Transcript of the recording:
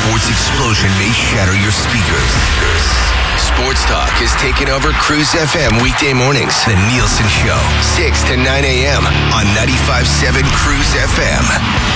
sports explosion may shatter your speakers. Sports Talk is taking over Cruise FM weekday mornings. The Nielsen Show, 6 to 9 a.m. on 95.7 Cruise FM.